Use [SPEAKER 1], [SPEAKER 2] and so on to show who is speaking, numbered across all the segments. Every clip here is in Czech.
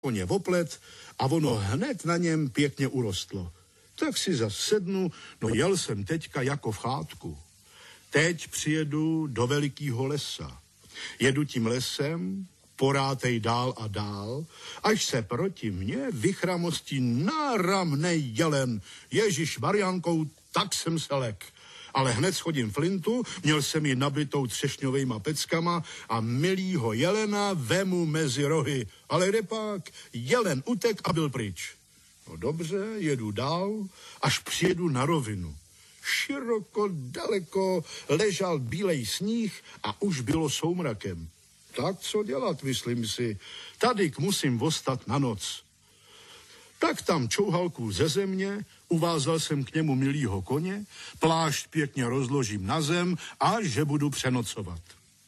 [SPEAKER 1] koně oplet a ono hned na něm pěkně urostlo. Tak si zas sednu, no jel jsem teďka jako v chátku. Teď přijedu do velikýho lesa. Jedu tím lesem, porátej dál a dál, až se proti mně vychramostí náramnej jelen. Ježíš Mariánkou, tak jsem se lek. Ale hned schodím flintu, měl jsem ji nabitou třešňovejma peckama a milýho jelena vemu mezi rohy. Ale kde pak? Jelen utek a byl pryč. No dobře, jedu dál, až přijedu na rovinu. Široko, daleko ležal bílej sníh a už bylo soumrakem. Tak co dělat, myslím si. Tadyk musím vostat na noc. Tak tam čouhalku ze země, uvázal jsem k němu milýho koně, plášť pěkně rozložím na zem a že budu přenocovat.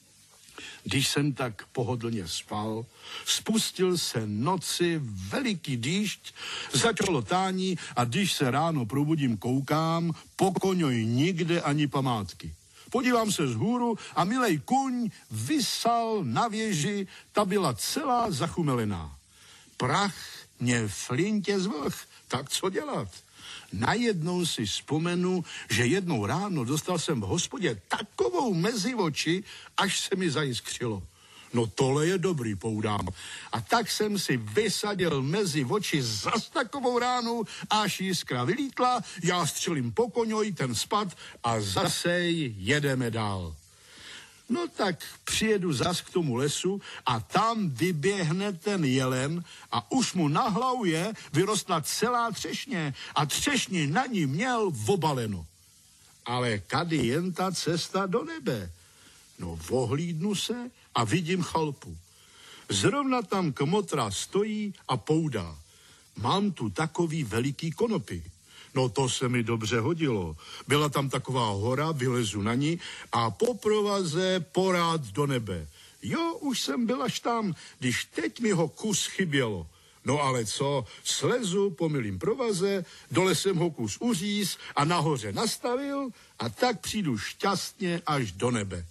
[SPEAKER 1] Když jsem tak pohodlně spal, spustil se noci veliký dýšť, začalo tání a když se ráno probudím, koukám, po koňoji nikde ani památky. Podívám se vzhůru a milej kuň visal na věži, ta byla celá zachumelená. Prach mě flintě zvlh, tak co dělat? Najednou si vzpomenu, že jednou ráno dostal jsem v hospodě takovou mezi oči, až se mi zajiskřilo. No tohle je dobrý, poudám. A tak jsem si vysadil mezi oči zas takovou ránu, až jiskra vylítla, já střelím po koňoji, ten spad a zase jedeme dál. No tak přijedu zas k tomu lesu a tam vyběhne ten jelen a už mu na hlavě vyrostla celá třešně a třešni na ní měl obaleno. Ale kady jen ta cesta do nebe? No vohlídnu se a vidím chalpu. Zrovna tam kmotra stojí a poudá. Mám tu takový veliký konopy. No to se mi dobře hodilo. Byla tam taková hora, vylezu na ní a po provaze porád do nebe. Jo, už jsem byl až tam, když teď mi ho kus chybělo. No ale co, slezu po milým provaze, dole jsem ho kus uříz a nahoře nastavil a tak přijdu šťastně až do nebe.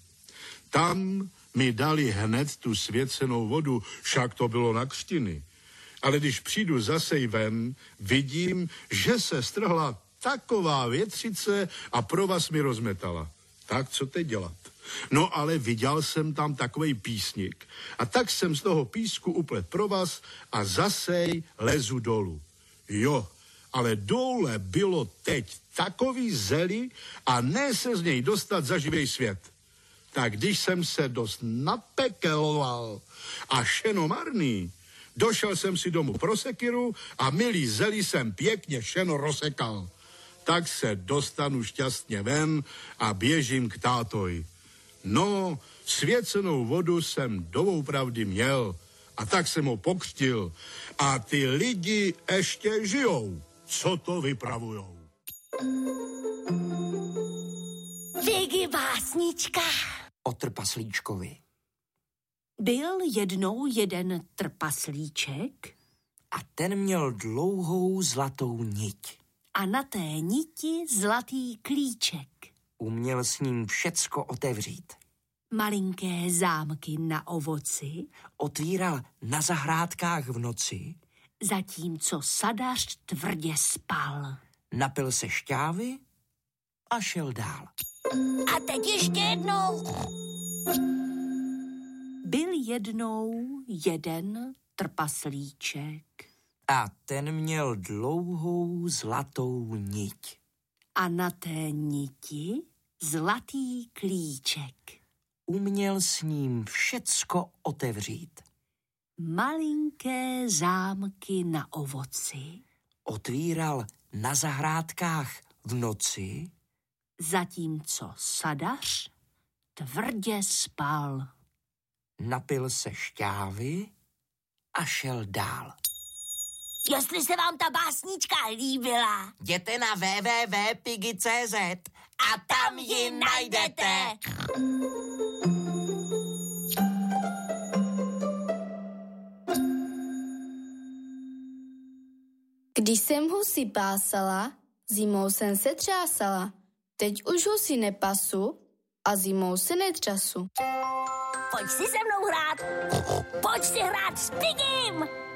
[SPEAKER 1] Tam mi dali hned tu svěcenou vodu, však to bylo na křtiny. Ale když přijdu zase ven, vidím, že se strhla taková větřice a provaz mi rozmetala. Tak co teď dělat? No ale viděl jsem tam takovej písnik a tak jsem z toho písku uplet provaz a zase lezu dolů. Jo, ale dole bylo teď takový zeli a ne se z něj dostat za živej svět. Tak když jsem se dost napekeloval a šeno marný, došel jsem si domů pro sekiru a milý zeli jsem pěkně šeno rozsekal. Tak se dostanu šťastně ven a běžím k tátoji. No, svěcenou vodu jsem doopravdy měl a tak jsem ho pokřtil. A ty lidi ještě žijou. Co to vypravujou?
[SPEAKER 2] Vigi básnička
[SPEAKER 3] o trpaslíčkovi.
[SPEAKER 2] Byl jednou jeden trpaslíček
[SPEAKER 3] a ten měl dlouhou zlatou niť.
[SPEAKER 2] A na té niti zlatý klíček.
[SPEAKER 3] Uměl s ním všecko otevřít.
[SPEAKER 2] Malinké zámky na ovoci
[SPEAKER 3] otvíral na zahrádkách v noci,
[SPEAKER 2] zatímco sadař tvrdě spal.
[SPEAKER 3] Napil se šťávy a šel dál.
[SPEAKER 2] A teď ještě jednou. Byl jednou jeden trpaslíček.
[SPEAKER 3] A ten měl dlouhou zlatou niť.
[SPEAKER 2] A na té niti zlatý klíček.
[SPEAKER 3] Uměl s ním všecko otevřít.
[SPEAKER 2] Malinké zámky na ovoci
[SPEAKER 3] otvíral na zahrádkách v noci,
[SPEAKER 2] zatímco sadař tvrdě spal.
[SPEAKER 3] Napil se šťávy a šel dál.
[SPEAKER 2] Jestli se vám ta básnička líbila,
[SPEAKER 3] jděte na www.pigi.cz
[SPEAKER 2] a tam ji najdete.
[SPEAKER 4] Když jsem husy pásala, zimou jsem se třásala. Teď už husy nepasu a zimou se netřasu.
[SPEAKER 2] Pojď si se mnou hrát. Pojď si hrát s Pigim.